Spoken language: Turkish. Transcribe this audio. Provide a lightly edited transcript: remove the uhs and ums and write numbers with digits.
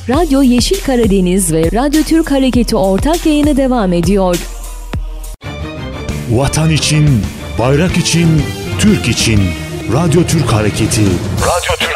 Radyo Yeşil Karadeniz ve Radyo Türk Hareketi ortak yayını devam ediyor. Vatan için, bayrak için, Türk için. Radyo Türk Hareketi. Radyo Türk